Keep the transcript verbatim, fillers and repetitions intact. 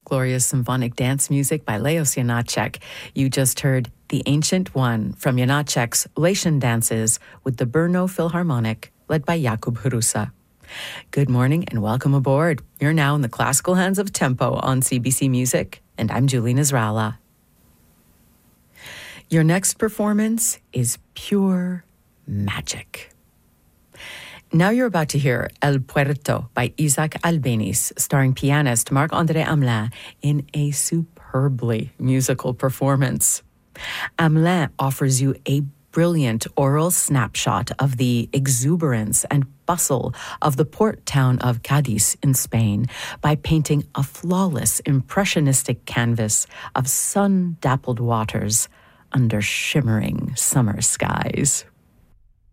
Glorious symphonic dance music by Leos Janáček. You just heard The Ancient One from Janáček's Latin Dances with the Brno Philharmonic, led by Jakub Hrusa. Good morning and welcome aboard. You're now in the classical hands of Tempo on C B C Music, and I'm Julie Nazrala. Your next performance is pure magic. Now you're about to hear El Puerto by Isaac Albéniz, starring pianist Marc-André Hamelin in a superbly musical performance. Hamelin offers you a brilliant oral snapshot of the exuberance and bustle of the port town of Cadiz in Spain by painting a flawless impressionistic canvas of sun-dappled waters under shimmering summer skies.